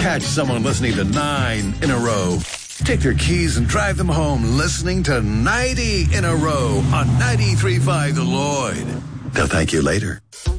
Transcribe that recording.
Catch someone listening to 9 in a row. Take their keys and drive them home listening to 90 in a row on 93.5 The Lloyd. They'll thank you later.